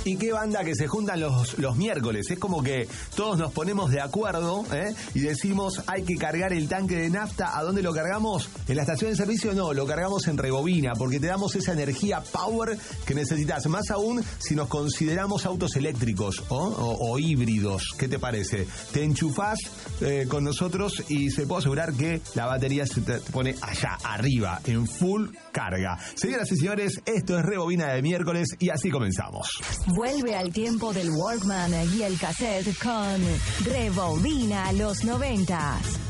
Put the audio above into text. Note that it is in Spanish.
y qué banda que se juntan los miércoles. Es como que todos nos ponemos de acuerdo y decimos hay que cargar el tanque de nafta. ¿A dónde lo cargamos? ¿En la estación de servicio? No, lo cargamos en Rebobina, porque te damos esa energía power que necesitas. Más aún si nos consideramos autos eléctricos o híbridos. ¿Qué te parece? Te enchufás con nosotros y se puedo asegurar que la batería se te pone allá arriba, en full carga. Señoras y señores, esto es Rebobina de miércoles y así comenzamos. Vuelve al tiempo del Walkman y el cassette con Rebobina los 90s.